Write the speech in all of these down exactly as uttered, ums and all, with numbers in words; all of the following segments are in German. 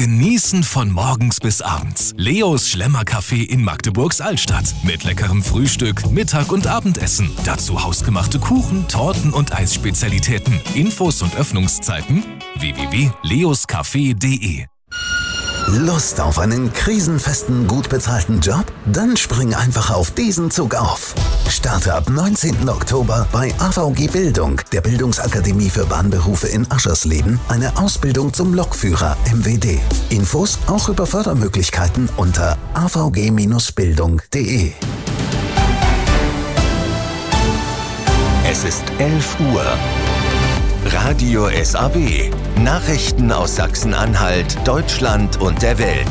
Genießen von morgens bis abends. Leos Schlemmercafé in Magdeburgs Altstadt. Mit leckerem Frühstück, Mittag- und Abendessen. Dazu hausgemachte Kuchen, Torten und Eisspezialitäten. Infos und Öffnungszeiten w w w punkt leoscafé punkt de. Lust auf einen krisenfesten, gut bezahlten Job? Dann spring einfach auf diesen Zug auf. Starte ab neunzehnten Oktober bei A V G Bildung, der Bildungsakademie für Bahnberufe in Aschersleben, eine Ausbildung zum Lokführer M W D. Infos auch über Fördermöglichkeiten unter a v g Bindestrich bildung punkt de. Es ist elf Uhr. Radio S A W. Nachrichten aus Sachsen-Anhalt, Deutschland und der Welt.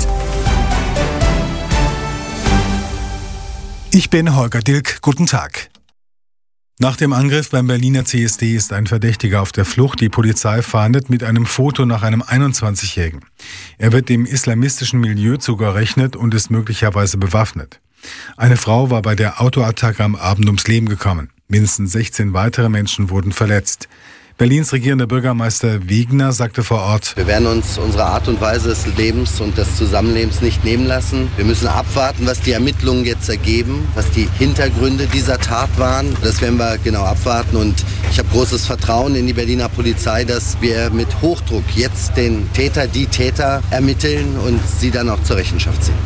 Ich bin Holger Dilk. Guten Tag. Nach dem Angriff beim Berliner C S D ist ein Verdächtiger auf der Flucht. Die Polizei fahndet mit einem Foto nach einem einundzwanzigjährigen. Er wird dem islamistischen Milieu zugerechnet und ist möglicherweise bewaffnet. Eine Frau war bei der Autoattacke am Abend ums Leben gekommen. Mindestens sechzehn weitere Menschen wurden verletzt. Berlins regierender Bürgermeister Wegner sagte vor Ort: Wir werden uns unsere Art und Weise des Lebens und des Zusammenlebens nicht nehmen lassen. Wir müssen abwarten, was die Ermittlungen jetzt ergeben, was die Hintergründe dieser Tat waren. Das werden wir genau abwarten und ich habe großes Vertrauen in die Berliner Polizei, dass wir mit Hochdruck jetzt den Täter, die Täter ermitteln und sie dann auch zur Rechenschaft ziehen.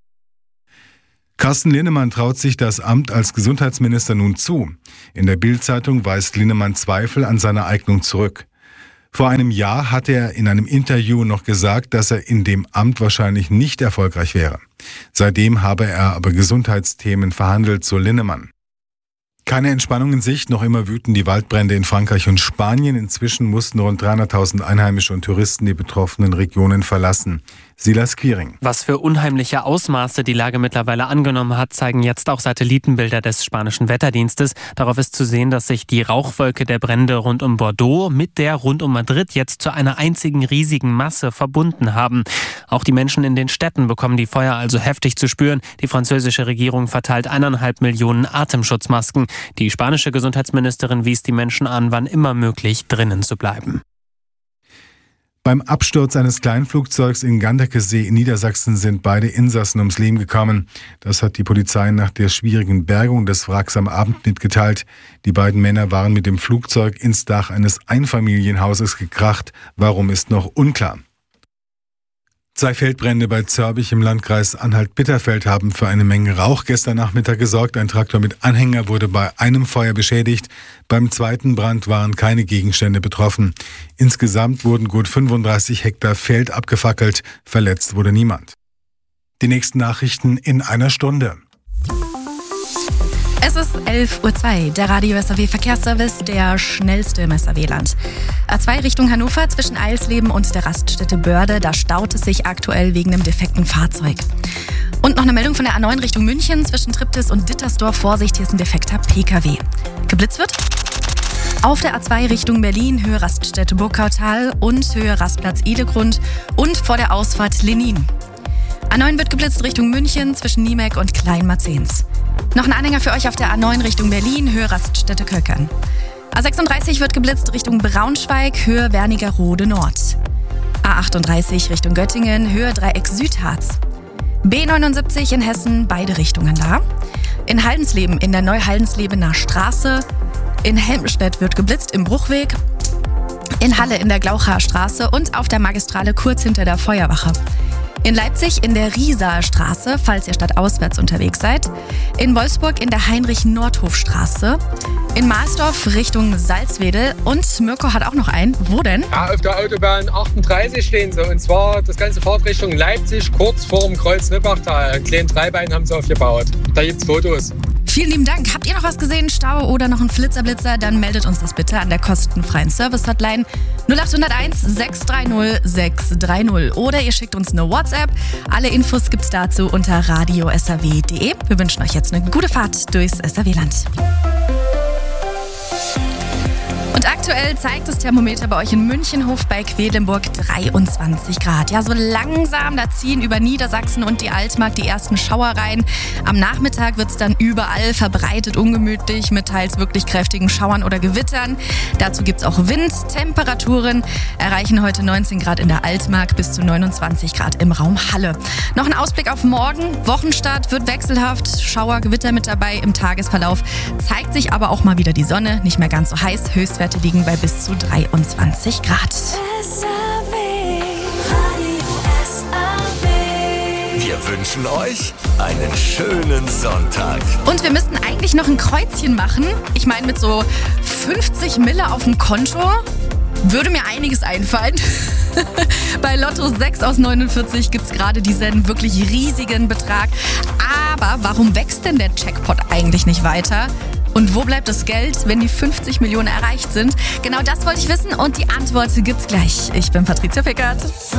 Carsten Linnemann traut sich das Amt als Gesundheitsminister nun zu. In der Bild-Zeitung weist Linnemann Zweifel an seiner Eignung zurück. Vor einem Jahr hatte er in einem Interview noch gesagt, dass er in dem Amt wahrscheinlich nicht erfolgreich wäre. Seitdem habe er aber Gesundheitsthemen verhandelt, so Linnemann. Keine Entspannung in Sicht, noch immer wüten die Waldbrände in Frankreich und Spanien. Inzwischen mussten rund dreihunderttausend Einheimische und Touristen die betroffenen Regionen verlassen. Silas Quiring. Was für unheimliche Ausmaße die Lage mittlerweile angenommen hat, zeigen jetzt auch Satellitenbilder des spanischen Wetterdienstes. Darauf ist zu sehen, dass sich die Rauchwolke der Brände rund um Bordeaux mit der rund um Madrid jetzt zu einer einzigen riesigen Masse verbunden haben. Auch die Menschen in den Städten bekommen die Feuer also heftig zu spüren. Die französische Regierung verteilt eineinhalb Millionen Atemschutzmasken. Die spanische Gesundheitsministerin wies die Menschen an, wann immer möglich drinnen zu bleiben. Beim Absturz eines Kleinflugzeugs in Ganderkesee in Niedersachsen sind beide Insassen ums Leben gekommen. Das hat die Polizei nach der schwierigen Bergung des Wracks am Abend mitgeteilt. Die beiden Männer waren mit dem Flugzeug ins Dach eines Einfamilienhauses gekracht. Warum ist noch unklar. Zwei Feldbrände bei Zörbich im Landkreis Anhalt-Bitterfeld haben für eine Menge Rauch gestern Nachmittag gesorgt. Ein Traktor mit Anhänger wurde bei einem Feuer beschädigt. Beim zweiten Brand waren keine Gegenstände betroffen. Insgesamt wurden gut fünfunddreißig Hektar Feld abgefackelt. Verletzt wurde niemand. Die nächsten Nachrichten in einer Stunde. Es ist elf Uhr zwei, der Radio S A W Verkehrsservice, der schnellste im S A W-Land. A zwei Richtung Hannover zwischen Eilsleben und der Raststätte Börde, da staut es sich aktuell wegen einem defekten Fahrzeug. Und noch eine Meldung von der A neun Richtung München zwischen Triptis und Dittersdorf. Vorsicht, hier ist ein defekter P K W. Geblitzt wird auf der A zwei Richtung Berlin, Höhe Raststätte Burgautal und Höhe Rastplatz Idegrund und vor der Ausfahrt Lenin. A neun wird geblitzt Richtung München zwischen Niemek und Kleinmarzens. Noch ein Anhänger für euch auf der A neun Richtung Berlin, Höhe Raststätte Köckern. A sechsunddreißig wird geblitzt Richtung Braunschweig, Höhe Wernigerode Nord. A achtunddreißig Richtung Göttingen, Höhe Dreieck Südharz. B neunundsiebzig in Hessen, beide Richtungen da. In Haldensleben in der Neuhaldenslebener Straße. In Helmstedt wird geblitzt im Bruchweg. In Halle in der Glaucher Straße und auf der Magistrale kurz hinter der Feuerwache. In Leipzig in der Rieser Straße, falls ihr stadtauswärts unterwegs seid. In Wolfsburg in der Heinrich-Nordhof-Straße. In Mahlsdorf Richtung Salzwedel. Und Mirko hat auch noch einen. Wo denn? Ja, auf der Autobahn achtunddreißig stehen sie. Und zwar das ganze Fahrt Richtung Leipzig, kurz vor dem Kreuz Rippachtal. Einen kleinen Dreibein haben sie aufgebaut. Da gibt's Fotos. Vielen lieben Dank. Habt ihr noch was gesehen, Stau oder noch einen Flitzerblitzer? Dann meldet uns das bitte an der kostenfreien Service-Hotline null acht null eins sechs drei null sechs drei null. Oder ihr schickt uns eine WhatsApp. Alle Infos gibt's dazu unter radio s a w punkt de. Wir wünschen euch jetzt eine gute Fahrt durchs S A W-Land. Und aktuell zeigt das Thermometer bei euch in Münchenhof bei Quedlinburg dreiundzwanzig Grad. Ja, so langsam, da ziehen über Niedersachsen und die Altmark die ersten Schauer rein. Am Nachmittag wird es dann überall verbreitet ungemütlich mit teils wirklich kräftigen Schauern oder Gewittern. Dazu gibt es auch Wind. Temperaturen erreichen heute neunzehn Grad in der Altmark bis zu neunundzwanzig Grad im Raum Halle. Noch ein Ausblick auf morgen. Wochenstart wird wechselhaft. Schauer, Gewitter mit dabei im Tagesverlauf. Zeigt sich aber auch mal wieder die Sonne. Nicht mehr ganz so heiß. Höchstwerte liegen bei bis zu dreiundzwanzig Grad. Wir wünschen euch einen schönen Sonntag. Und wir müssten eigentlich noch ein Kreuzchen machen. Ich meine, mit so fünfzig Mille auf dem Konto würde mir einiges einfallen. Bei Lotto sechs aus neunundvierzig gibt es gerade diesen wirklich riesigen Betrag. Aber warum wächst denn der Jackpot eigentlich nicht weiter? Und wo bleibt das Geld, wenn die fünfzig Millionen erreicht sind? Genau das wollte ich wissen und die Antwort gibt's gleich. Ich bin Patricia Pickert.